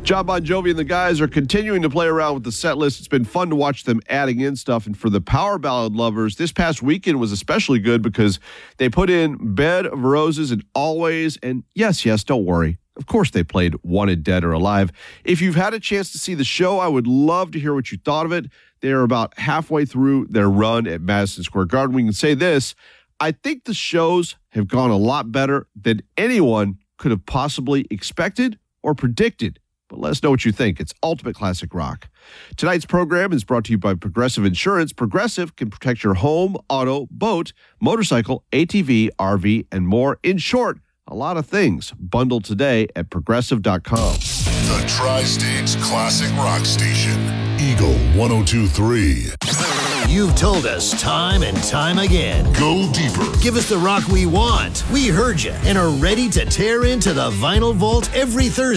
John Bon Jovi and the guys are continuing to play around with the set list. It's been fun to watch them adding in stuff. And for the power ballad lovers, this past weekend was especially good because they put in Bed of Roses and Always. And yes, don't worry. Of course they played Wanted Dead or Alive. If you've had a chance to see the show, I would love to hear what you thought of it. They are about halfway through their run at Madison Square Garden. We can say this. I think the shows have gone a lot better than anyone could have possibly expected or predicted. But let us know what you think. It's Ultimate Classic Rock. Tonight's program is brought to you by Progressive Insurance. Progressive can protect your home, auto, boat, motorcycle, ATV, RV, and more. In short, a lot of things. Bundle today at Progressive.com. The Tri-States Classic Rock Station. Eagle 102.3. You've told us time and time again. Go deeper. Give us the rock we want. We heard you and are ready to tear into the vinyl vault every Thursday.